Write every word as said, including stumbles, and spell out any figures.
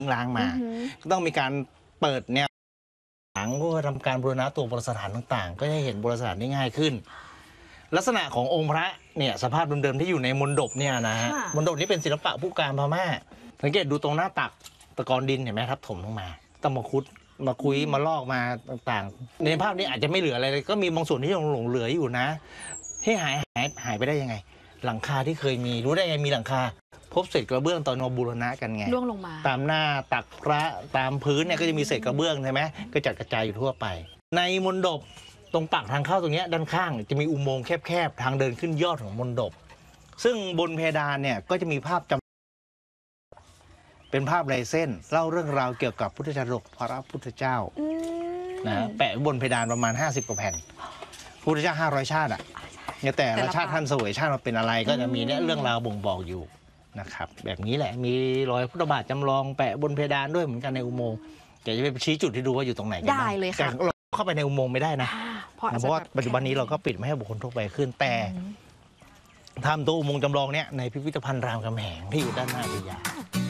ล้างมาก็ต้องมีการเปิดแนวหลังเพื่อทำการบูรณะตัวโบราณสถานต่างๆก็จะเห็นโบราณสถานได้ง่ายขึ้นลักษณะขององค์พระเนี่ยสภาพเดิมๆที่อยู่ในมณฑปเนี่ยนะฮะมณฑปนี้เป็นศิลปะผู้การพม่าสังเกตดูตรงหน้าตักตะกอนดินเห็นไหมครับถมลงมาตะมะคุดมาคุยมาลอกมาต่างๆในภาพนี้อาจจะไม่เหลืออะไรเลยก็มีบางส่วนที่ยังหลงเหลืออยู่นะที่หายหายหายไปได้ยังไงหลังคาที่เคยมีรู้ได้ไงมีหลังคาพบเศษกระเบื้องตอนมาบูรณะกันไงร่วงลงมาตามหน้าตักพระตามพื้นเนี่ยก็จะมีเศษกระเบื้องใช่ไหมก็จัดกระจายอยู่ทั่วไปในมณฑปตรงปากทางเข้าตรงนี้ด้านข้างจะมีอุโมงค์แคบๆทางเดินขึ้นยอดของมณฑปซึ่งบนเพดานเนี่ยก็จะมีภาพจำเป็นภาพลายเส้นเล่าเรื่องราวเกี่ยวกับพุทธชาดกพระพุทธเจ้านะแปะบนเพดานประมาณห้าสิบกว่าแผ่นพุทธเจ้าห้าร้อยชาติอ่ะเนี่ยแต่ละชาติท่านเสวยชาติมาเป็นอะไรก็จะมีเนี่ยเรื่องราวบ่งบอกอยู่นะครับแบบนี้แหละมีรอยพุทธบาทจำลองแปะบนเพดานด้วยเหมือนกันในอุโมงค์จะไปชี้จุดที่ดูว่าอยู่ตรงไหนกันได้เลยค่ะเราเข้าไปในอุโมงค์ไม่ได้นะเพราะว่าปัจจุบันนี้เราก็ปิดไม่ให้บุคคลทั่วไปขึ้นแต่ทำตัวอุโมงค์จำลองเนี่ยในพิพิธภัณฑ์รามคำแหงที่อยู่ด้านหน้าวิทยา